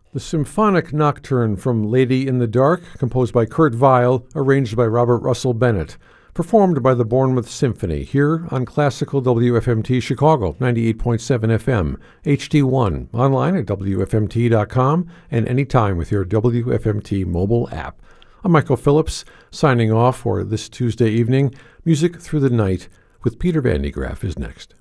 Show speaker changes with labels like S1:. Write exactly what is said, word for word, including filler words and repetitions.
S1: The Symphonic Nocturne from Lady in the Dark, composed by Kurt Weill, arranged by Robert Russell Bennett, performed by the Bournemouth Symphony, here on Classical W F M T Chicago, ninety-eight point seven F M, H D one, online at W F M T dot com, and anytime with your W F M T mobile app. I'm Michael Phillips, signing off for this Tuesday evening. Music Through the Night with Peter Van de Graaff is next.